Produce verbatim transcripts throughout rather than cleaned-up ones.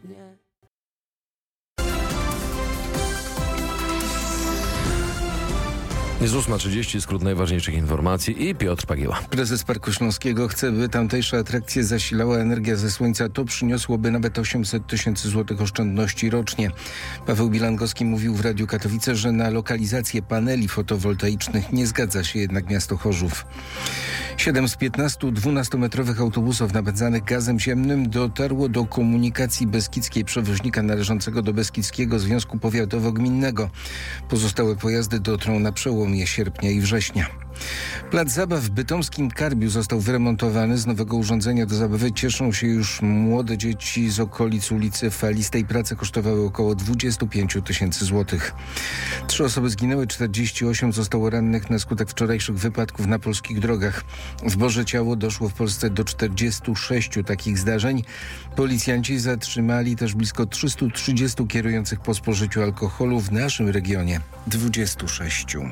Jest ósma trzydzieści, skrót najważniejszych informacji i Piotr Pagieła. Prezes Parku Śląskiego chce, by tamtejsze atrakcje zasilała energia ze słońca. To przyniosłoby nawet osiemset tysięcy złotych oszczędności rocznie. Paweł Bilangowski mówił w Radiu Katowice, że na lokalizację paneli fotowoltaicznych nie zgadza się jednak miasto Chorzów. Siedem z piętnastu dwunastometrowych autobusów napędzanych gazem ziemnym dotarło do komunikacji beskidzkiej przewoźnika należącego do Beskidzkiego Związku Powiatowo-Gminnego. Pozostałe pojazdy dotrą na przełomie sierpnia i września. Plac zabaw w bytomskim Karbiu został wyremontowany. Z nowego urządzenia do zabawy cieszą się już młode dzieci z okolic ulicy Falistej. Prace kosztowały około dwadzieścia pięć tysięcy złotych. Trzy osoby zginęły, czterdzieści osiem zostało rannych na skutek wczorajszych wypadków na polskich drogach. W Boże Ciało doszło w Polsce do czterdziestu sześciu takich zdarzeń. Policjanci zatrzymali też blisko trzystu trzydziestu kierujących po spożyciu alkoholu, w naszym regionie dwudziestu sześciu.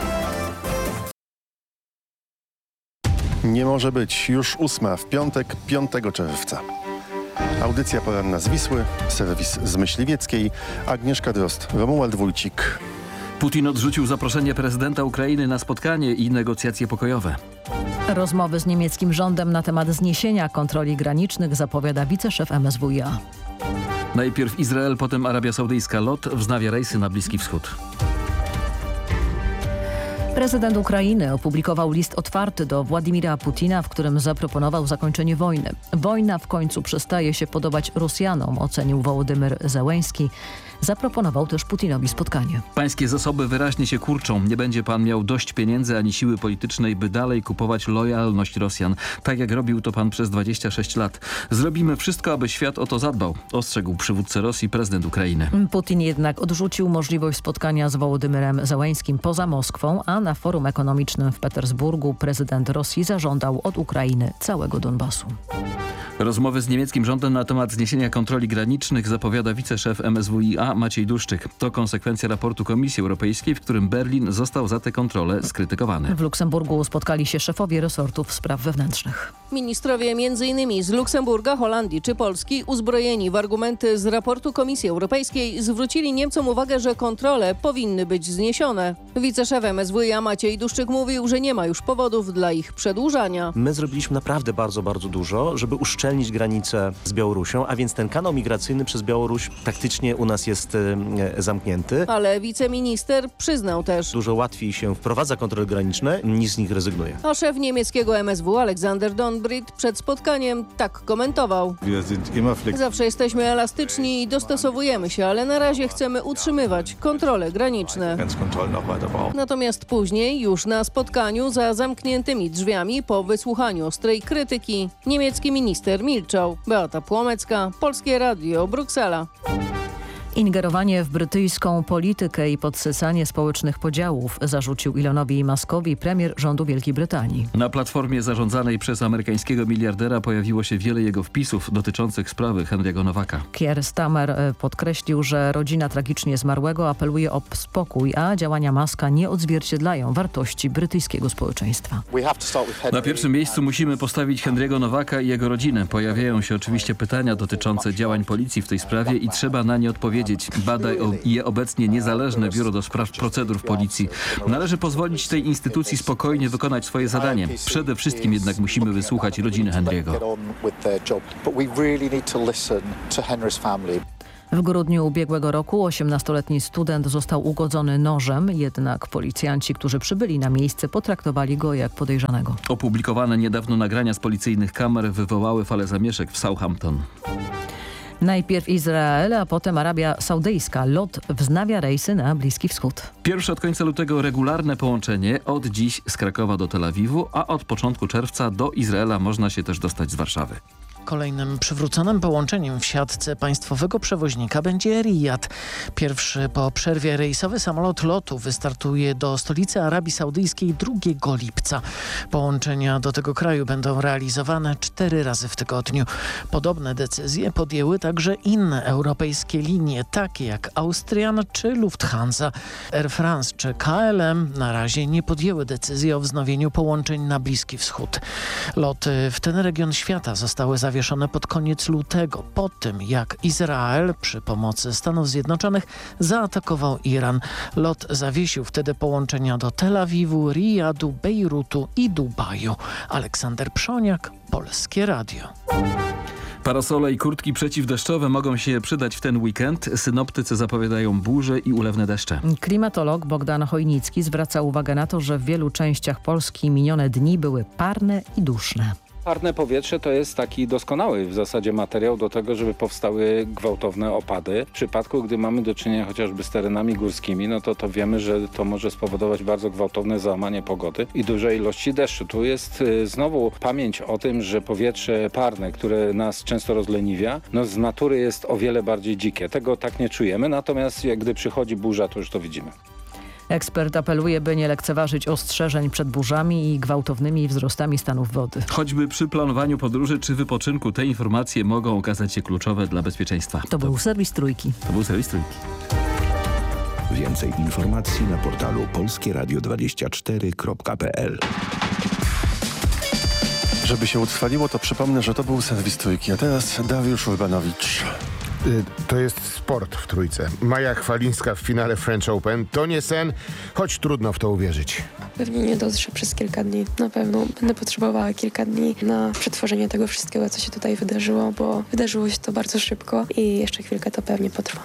Nie może być. Już ósma w piątek, piątego czerwca. Audycja poranna z Wisły, serwis z Myśliwieckiej, Agnieszka Drozd, Romuald Wójcik. Putin odrzucił zaproszenie prezydenta Ukrainy na spotkanie i negocjacje pokojowe. Rozmowy z niemieckim rządem na temat zniesienia kontroli granicznych zapowiada wiceszef M S W i A. Najpierw Izrael, potem Arabia Saudyjska. Lot wznawia rejsy na Bliski Wschód. Prezydent Ukrainy opublikował list otwarty do Władimira Putina, w którym zaproponował zakończenie wojny. Wojna w końcu przestaje się podobać Rosjanom, ocenił Wołodymyr Zełenski. Zaproponował też Putinowi spotkanie. Pańskie zasoby wyraźnie się kurczą. Nie będzie pan miał dość pieniędzy ani siły politycznej, by dalej kupować lojalność Rosjan. Tak jak robił to pan przez dwadzieścia sześć lat. Zrobimy wszystko, aby świat o to zadbał, ostrzegł przywódca Rosji prezydent Ukrainy. Putin jednak odrzucił możliwość spotkania z Wołodymyrem Zełenskim poza Moskwą, a na forum ekonomicznym w Petersburgu prezydent Rosji zażądał od Ukrainy całego Donbasu. Rozmowy z niemieckim rządem na temat zniesienia kontroli granicznych zapowiada wiceszef M S W i A Maciej Duszczyk. To konsekwencja raportu Komisji Europejskiej, w którym Berlin został za te kontrole skrytykowany. W Luksemburgu spotkali się szefowie resortów spraw wewnętrznych. Ministrowie między innymi z Luksemburga, Holandii czy Polski, uzbrojeni w argumenty z raportu Komisji Europejskiej, zwrócili Niemcom uwagę, że kontrole powinny być zniesione. Wiceszef M S W i A Maciej Duszczyk mówił, że nie ma już powodów dla ich przedłużania. My zrobiliśmy naprawdę bardzo, bardzo dużo, żeby uszczelnić granicę z Białorusią, a więc ten kanał migracyjny przez Białoruś taktycznie u nas jest e, zamknięty. Ale wiceminister przyznał też, dużo łatwiej się wprowadza kontrole graniczne, niż z nich rezygnuje. A szef niemieckiego M S W Aleksander Donbrit przed spotkaniem tak komentował. Zawsze jesteśmy elastyczni i dostosowujemy się, ale na razie chcemy utrzymywać kontrole graniczne. Natomiast później, już na spotkaniu za zamkniętymi drzwiami, po wysłuchaniu ostrej krytyki, niemiecki minister milczał. Beata Płomecka, Polskie Radio, Bruksela. Ingerowanie w brytyjską politykę i podsysanie społecznych podziałów zarzucił Elonowi Muskowi premier rządu Wielkiej Brytanii. Na platformie zarządzanej przez amerykańskiego miliardera pojawiło się wiele jego wpisów dotyczących sprawy Henry'ego Nowaka. Keir Starmer podkreślił, że rodzina tragicznie zmarłego apeluje o spokój, a działania Muska nie odzwierciedlają wartości brytyjskiego społeczeństwa. Na pierwszym miejscu musimy postawić Henry'ego Nowaka i jego rodzinę. Pojawiają się oczywiście pytania dotyczące działań policji w tej sprawie i trzeba na nie odpowiedzieć. Bada je obecnie niezależne Biuro do Spraw Procedur w Policji. Należy pozwolić tej instytucji spokojnie wykonać swoje zadanie. Przede wszystkim jednak musimy wysłuchać rodziny Henry'ego. W grudniu ubiegłego roku osiemnastoletni student został ugodzony nożem, jednak policjanci, którzy przybyli na miejsce, potraktowali go jak podejrzanego. Opublikowane niedawno nagrania z policyjnych kamer wywołały falę zamieszek w Southampton. Najpierw Izrael, a potem Arabia Saudyjska. Lot wznawia rejsy na Bliski Wschód. Pierwsze od końca lutego regularne połączenie, od dziś z Krakowa do Tel Awiwu, a od początku czerwca do Izraela można się też dostać z Warszawy. Kolejnym przywróconym połączeniem w siatce państwowego przewoźnika będzie Riyad. Pierwszy po przerwie rejsowy samolot lotu wystartuje do stolicy Arabii Saudyjskiej drugiego lipca. Połączenia do tego kraju będą realizowane cztery razy w tygodniu. Podobne decyzje podjęły także inne europejskie linie, takie jak Austrian czy Lufthansa. Air France czy K L M na razie nie podjęły decyzji o wznowieniu połączeń na Bliski Wschód. Loty w ten region świata zostały zawieszone zawieszone pod koniec lutego, po tym jak Izrael przy pomocy Stanów Zjednoczonych zaatakował Iran. Lot zawiesił wtedy połączenia do Tel Awiwu, Rijadu, Bejrutu i Dubaju. Aleksander Przoniak, Polskie Radio. Parasole i kurtki przeciwdeszczowe mogą się przydać w ten weekend. Synoptycy zapowiadają burze i ulewne deszcze. Klimatolog Bogdan Chojnicki zwraca uwagę na to, że w wielu częściach Polski minione dni były parne i duszne. Parne powietrze to jest taki doskonały w zasadzie materiał do tego, żeby powstały gwałtowne opady. W przypadku, gdy mamy do czynienia chociażby z terenami górskimi, no to to wiemy, że to może spowodować bardzo gwałtowne załamanie pogody i duże ilości deszczu. Tu jest y, znowu pamięć o tym, że powietrze parne, które nas często rozleniwia, no z natury jest o wiele bardziej dzikie. Tego tak nie czujemy, natomiast jak gdy przychodzi burza, to już to widzimy. Ekspert apeluje, by nie lekceważyć ostrzeżeń przed burzami i gwałtownymi wzrostami stanów wody. Choćby przy planowaniu podróży czy wypoczynku te informacje mogą okazać się kluczowe dla bezpieczeństwa. To był serwis Trójki. To był serwis Trójki. Więcej informacji na portalu polskie radio dwadzieścia cztery kropka p l. Żeby się utrwaliło, to przypomnę, że to był serwis Trójki, a teraz Dariusz Urbanowicz. To jest sport w Trójce. Maja Chwalińska w finale French Open. To nie sen, choć trudno w to uwierzyć. Pewnie nie dotrze przez kilka dni. Na pewno będę potrzebowała kilka dni na przetworzenie tego wszystkiego, co się tutaj wydarzyło, bo wydarzyło się to bardzo szybko i jeszcze chwilkę to pewnie potrwa.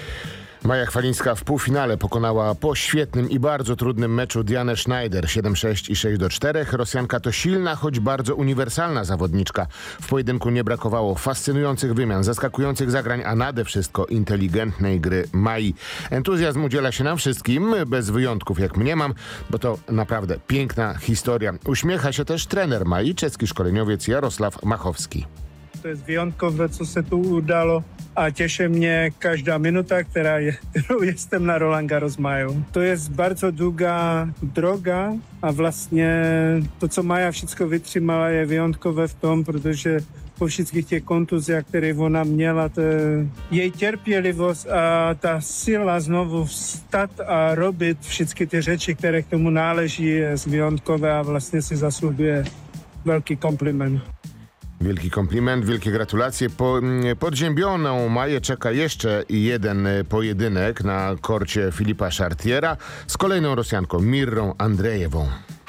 Maja Chwalińska w półfinale pokonała po świetnym i bardzo trudnym meczu Dianę Schneider siedem sześć i sześć do czterech. Rosjanka to silna, choć bardzo uniwersalna zawodniczka. W pojedynku nie brakowało fascynujących wymian, zaskakujących zagrań, a nade wszystko inteligentnej gry Mai. Entuzjazm udziela się nam wszystkim, bez wyjątków jak mniemam, bo to naprawdę piękna historia. Uśmiecha się też trener Mai, czeski szkoleniowiec Jarosław Machowski. To jest wyjątkowe, co się tu udało, a cieszy mnie każda minuta, która je, którą jestem na Roland Garros Maju. To jest bardzo długa droga, a właśnie to, co Maja wszystko wytrzymała, jest wyjątkowe w tym, protože po wszystkich tych kontuzjach, które ona miała, to jej cierpliwość a ta siła znowu wstać a robić wszystkie te rzeczy, które k tomu náleží, jest wyjątkowe, a właśnie si zasługuje wielki komplement. Wielki kompliment, wielkie gratulacje. Po, podziębioną Maję czeka jeszcze jeden pojedynek na korcie Filipa Chartiera z kolejną Rosjanką, Mirrą Andrejewą.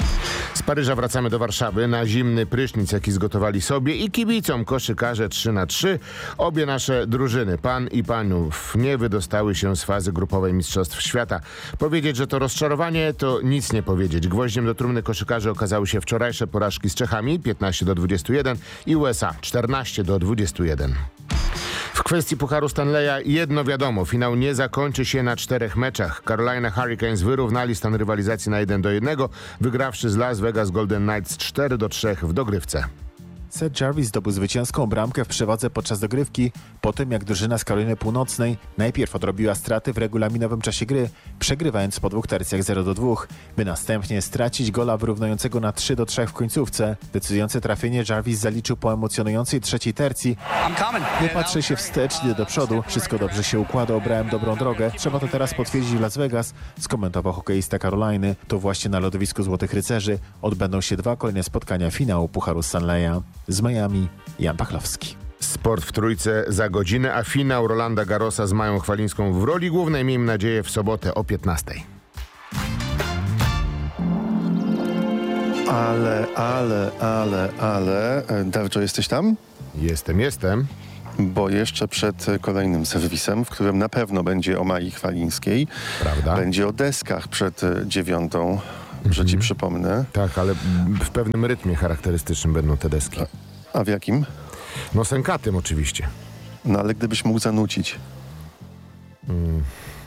Z Paryża wracamy do Warszawy na zimny prysznic, jaki zgotowali sobie i kibicom koszykarze trzy na trzy. Obie nasze drużyny, pan i panów, nie wydostały się z fazy grupowej Mistrzostw Świata. Powiedzieć, że to rozczarowanie, to nic nie powiedzieć. Gwoździem do trumny koszykarzy okazały się wczorajsze porażki z Czechami piętnaście do dwudziestu jeden i U S A czternaście do dwudziestu jeden. W kwestii Pucharu Stanleya jedno wiadomo, finał nie zakończy się na czterech meczach. Carolina Hurricanes wyrównali stan rywalizacji na jeden do jednego, wygrawszy z Las Vegas Golden Knights cztery do trzech w dogrywce. Seth Jarvis zdobył zwycięską bramkę w przewadze podczas dogrywki, po tym jak drużyna z Karoliny Północnej najpierw odrobiła straty w regulaminowym czasie gry, przegrywając po dwóch tercjach zero do dwóch, by następnie stracić gola wyrównującego na trzy do trzech w końcówce. Decydujące trafienie Jarvis zaliczył po emocjonującej trzeciej tercji. Nie patrzę się wstecz, idę do przodu, wszystko dobrze się układa, obrałem dobrą drogę, trzeba to teraz potwierdzić w Las Vegas, skomentował hokeista Caroliny. To właśnie na lodowisku Złotych Rycerzy odbędą się dwa kolejne spotkania finału Pucharu Stanleya. Z Miami, Jan Pachlowski. Sport w Trójce za godzinę, a finał Rolanda Garrosa z Mają Chwalińską w roli głównej, miejmy nadzieję, w sobotę o piętnastej. Ale, ale, ale, ale... Darczo, jesteś tam? Jestem, jestem. Bo jeszcze przed kolejnym serwisem, w którym na pewno będzie o Mai Chwalińskiej, prawda? Będzie o deskach przed dziewiątą, że ci przypomnę. Tak, ale w pewnym rytmie charakterystycznym będą te deski. A, a w jakim? No sękatym oczywiście. No ale gdybyś mógł zanucić? Hmm.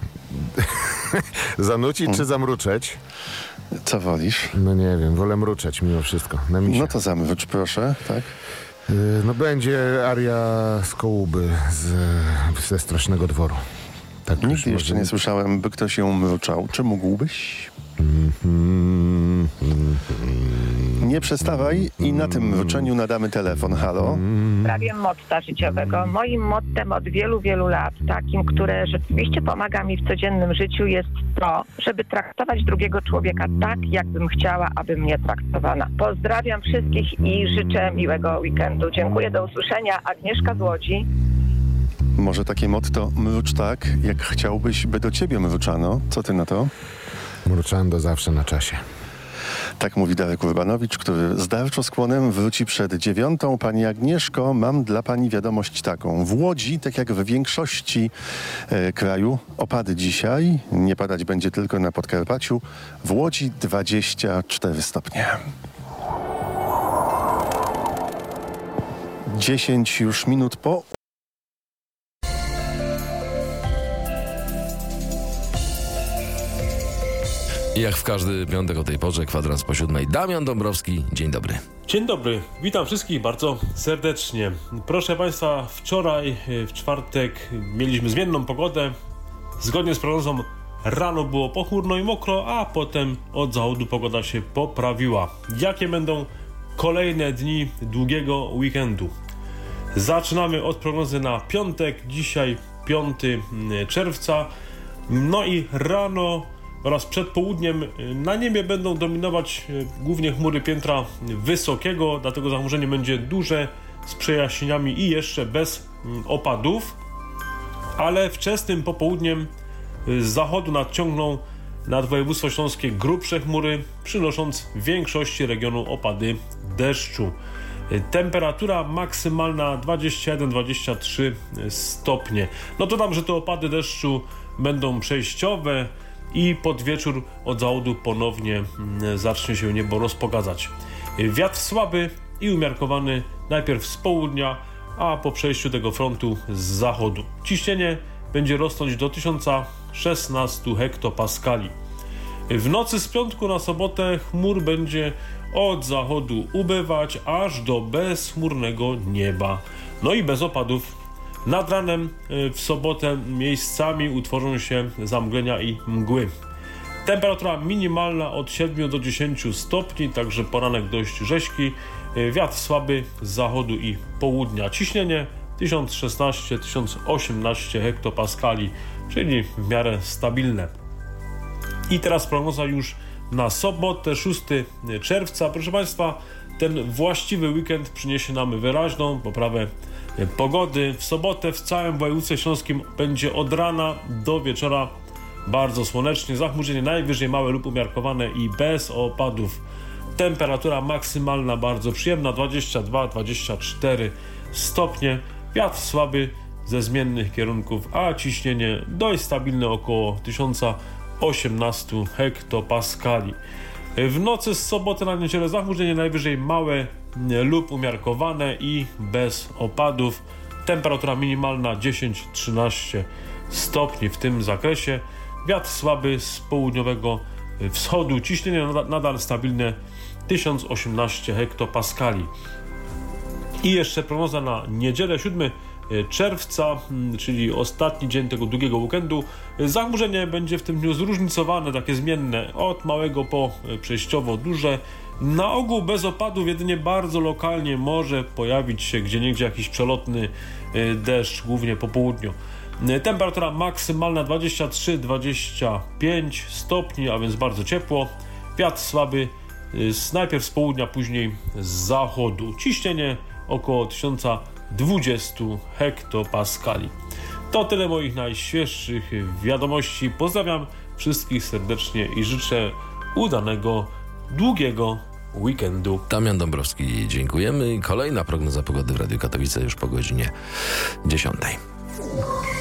Zanucić hmm. czy zamruczeć? Co wolisz? No nie wiem, wolę mruczeć mimo wszystko. Na no to zamrucz proszę, tak? Yy, no będzie aria z Kołuby z, ze Strasznego Dworu. Tak. Nigdy jeszcze nie słyszałem, by ktoś ją mruczał. Czy mógłbyś? Mm-hmm, mm-hmm. Nie nie przestawaj i na tym mruczeniu nadamy telefon. Halo? W sprawie motta życiowego. Moim mottem od wielu, wielu lat, takim, które rzeczywiście pomaga mi w codziennym życiu, jest to, żeby traktować drugiego człowieka tak, jakbym chciała, aby mnie traktowano. Pozdrawiam wszystkich i życzę miłego weekendu. Dziękuję, do usłyszenia. Agnieszka z Łodzi. Może takie motto: mrucz tak, jak chciałbyś, by do ciebie mruczano. Co ty na to? Mruczando zawsze na czasie. Tak mówi Darek Urbanowicz, który z darczo skłonem wróci przed dziewiątą. Pani Agnieszko, mam dla pani wiadomość taką. W Łodzi, tak jak w większości e, kraju, opady dzisiaj. Nie padać będzie tylko na Podkarpaciu. W Łodzi dwadzieścia cztery stopnie. dziesięć już minut po... Jak w każdy piątek o tej porze, kwadrans po siódmej. Damian Dąbrowski, dzień dobry. Dzień dobry, witam wszystkich bardzo serdecznie. Proszę Państwa, wczoraj w czwartek mieliśmy zmienną pogodę. Zgodnie z prognozą rano było pochmurno i mokro, a potem od zachodu pogoda się poprawiła. Jakie będą kolejne dni długiego weekendu? Zaczynamy od prognozy na piątek, dzisiaj piątego czerwca. No i rano oraz przed południem na niebie będą dominować głównie chmury piętra wysokiego, dlatego zachmurzenie będzie duże, z przejaśnieniami i jeszcze bez opadów, ale wczesnym popołudniem z zachodu nadciągną nad województwo śląskie grubsze chmury, przynosząc w większości regionu opady deszczu. Temperatura maksymalna dwadzieścia jeden dwadzieścia trzy stopnie. No dodam, że te opady deszczu będą przejściowe i pod wieczór od zachodu ponownie zacznie się niebo rozpogadzać. Wiatr słaby i umiarkowany najpierw z południa, a po przejściu tego frontu z zachodu. Ciśnienie będzie rosnąć do tysiąc szesnaście hektopaskali. W nocy z piątku na sobotę chmur będzie od zachodu ubywać aż do bezchmurnego nieba. No i bez opadów. Nad ranem w sobotę miejscami utworzą się zamglenia i mgły. Temperatura minimalna od siedmiu do dziesięciu stopni, także poranek dość rzeźki. Wiatr słaby z zachodu i południa. Ciśnienie tysiąc szesnaście do tysiąc osiemnaście hektopaskali, czyli w miarę stabilne. I teraz prognoza już na sobotę, szóstego czerwca. Proszę Państwa, ten właściwy weekend przyniesie nam wyraźną poprawę pogody. W sobotę w całym województwie śląskim będzie od rana do wieczora bardzo słonecznie. Zachmurzenie najwyżej małe lub umiarkowane i bez opadów. Temperatura maksymalna bardzo przyjemna, dwadzieścia dwa dwadzieścia cztery stopnie. Wiatr słaby ze zmiennych kierunków, a ciśnienie dość stabilne około tysiąc osiemnaście hektopaskali. W nocy z soboty na niedzielę zachmurzenie najwyżej małe lub umiarkowane i bez opadów. Temperatura minimalna dziesięć do trzynastu stopni w tym zakresie. Wiatr słaby z południowego wschodu. Ciśnienie nadal stabilne tysiąc osiemnaście hektopaskali. I jeszcze prognoza na niedzielę siódmego czerwca, czyli ostatni dzień tego długiego weekendu. Zachmurzenie będzie w tym dniu zróżnicowane, takie zmienne, od małego po przejściowo duże. Na ogół bez opadów, jedynie bardzo lokalnie może pojawić się gdzieniegdzie jakiś przelotny deszcz, głównie po południu. Temperatura maksymalna dwadzieścia trzy dwadzieścia pięć stopni, a więc bardzo ciepło. Wiatr słaby, najpierw z południa, później z zachodu. Ciśnienie około tysiąc dwadzieścia hektopaskali. To tyle moich najświeższych wiadomości. Pozdrawiam wszystkich serdecznie i życzę udanego, długiego weekendu. Damian Dąbrowski, dziękujemy. Kolejna prognoza pogody w Radiu Katowice już po godzinie dziesiątej.